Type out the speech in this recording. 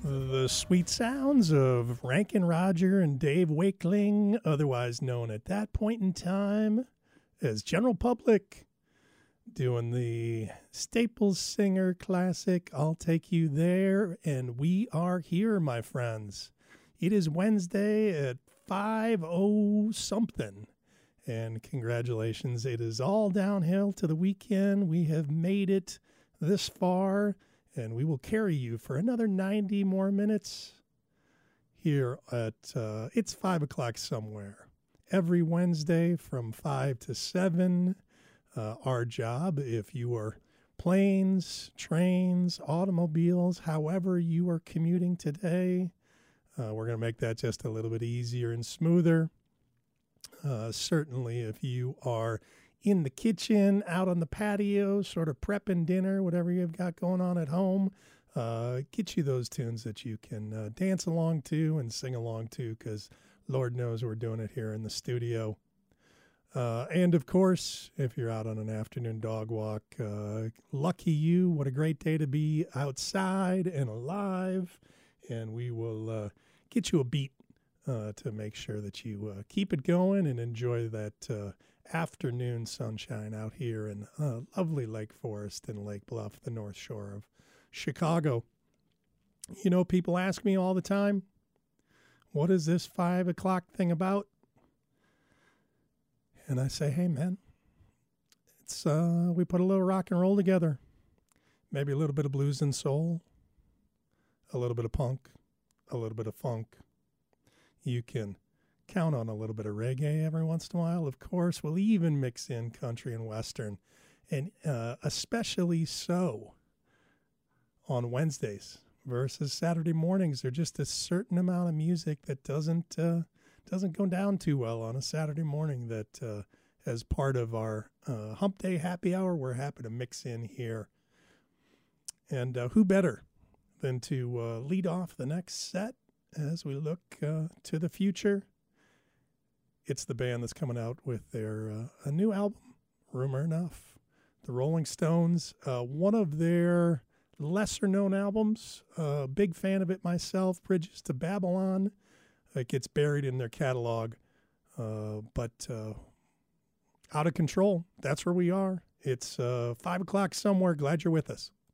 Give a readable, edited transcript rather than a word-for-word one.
The sweet sounds of Rankin Roger and Dave Wakeling, otherwise known at that point in time as General Public, doing the Staples Singer classic, I'll Take You There, and we are here, my friends. It is Wednesday at 5:00 something, and congratulations, it is all downhill to the weekend. We have made it this far, and we will carry you for another 90 more minutes here at, it's 5 o'clock somewhere. Every Wednesday from 5 to 7, our job, if you are planes, trains, automobiles, however you are commuting today, we're going to make that just a little bit easier and smoother. Certainly if you are in the kitchen, out on the patio, sort of prepping dinner, whatever you've got going on at home, get you those tunes that you can dance along to and sing along to, because Lord knows we're doing it here in the studio. And of course, if you're out on an afternoon dog walk, lucky you, what a great day to be outside and alive. And we will get you a beat to make sure that you keep it going and enjoy that afternoon sunshine out here in lovely Lake Forest and Lake Bluff, the North Shore of Chicago. You know, people ask me all the time, what is this 5 o'clock thing about? And I say, hey, man, it's we put a little rock and roll together. Maybe a little bit of blues and soul, a little bit of punk, a little bit of funk. You can count on a little bit of reggae every once in a while. Of course, we'll even mix in country and western, and especially so on Wednesdays versus Saturday mornings. There's just a certain amount of music that doesn't go down too well on a Saturday morning that as part of our Hump Day Happy Hour, we're happy to mix in here. And who better than to lead off the next set as we look to the future? It's the band that's coming out with their a new album, Rumor Enough. The Rolling Stones, one of their lesser-known albums, big fan of it myself, Bridges to Babylon. It gets buried in their catalog, but out of control. That's where we are. It's 5 o'clock somewhere. Glad you're with us.